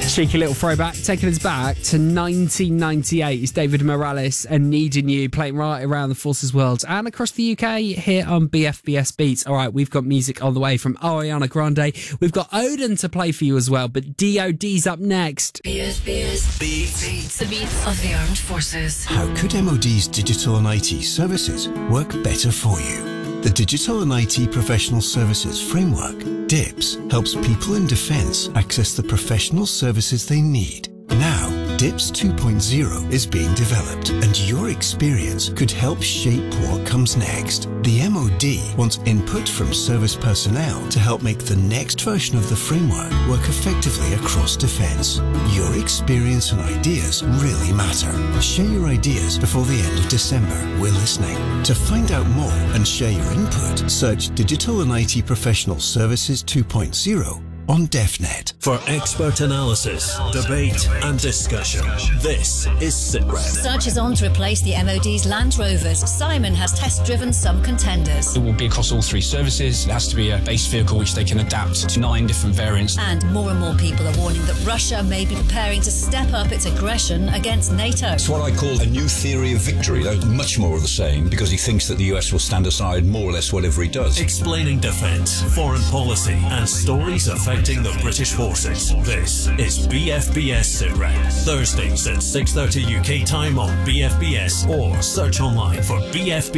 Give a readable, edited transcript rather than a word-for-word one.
Cheeky little throwback, taking us back to 1998 is David Morales and Needing You, playing right around the Forces world and across the UK here on BFBS Beats. All right, we've got music on the way from Ariana Grande. We've got Odin to play for you as well, but DOD's up next. BFBS Beats. The beats of the armed forces. How could MOD's digital and IT services work better for you? The Digital and IT Professional Services Framework, DIPS, helps people in defence access the professional services they need. Now, DIPS 2.0 is being developed, and your experience could help shape what comes next. The MOD wants input from service personnel to help make the next version of the framework work effectively across defence. Your experience and ideas really matter. Share your ideas before the end of December. We're listening. To find out more and share your input, search Digital and IT Professional Services 2.0 on DefNet. For expert analysis, debate and discussion, this is SITREP. Search is on to replace the MOD's Land Rovers. Simon has test-driven some contenders. It will be across all three services. It has to be a base vehicle which they can adapt to 9 different variants. And more people are warning that Russia may be preparing to step up its aggression against NATO. It's what I call a new theory of victory. That's much more of the same, because he thinks that the US will stand aside more or less whatever he does. Explaining defence, foreign policy and stories affecting the British forces. This is BFBS SITREP. Thursdays at 6:30 UK time on BFBS, or search online for BFBS